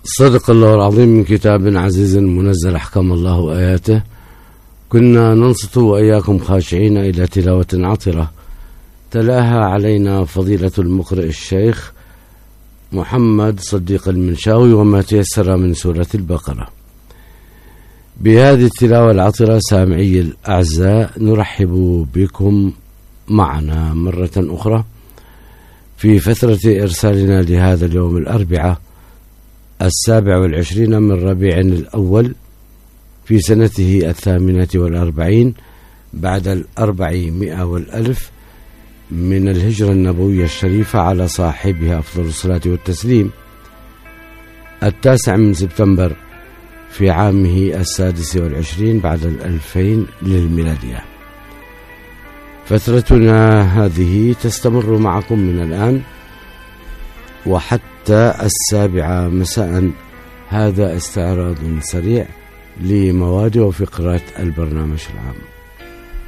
صدق الله العظيم. من كتاب عزيز منزل أحكم الله آياته. كنا ننصت وإياكم خاشعين إلى تلاوة عطرة تلاها علينا فضيلة المقرئ الشيخ محمد صديق المنشاوي وما تيسر من سورة البقرة. بهذه التلاوة العطرة سامعي الأعزاء نرحب بكم معنا مرة أخرى في فترة إرسالنا لهذا اليوم الأربعاء 27 من ربيع الأول في سنته 48 بعد 400 من الهجرة النبوية الشريفة على صاحبها أفضل الصلاة والتسليم، 9 من سبتمبر في عامه 26 بعد 2000 للميلادية. فترتنا هذه تستمر معكم من الآن وحتى 7 مساء. هذا استعراض سريع لمواد وفقرات البرنامج العام.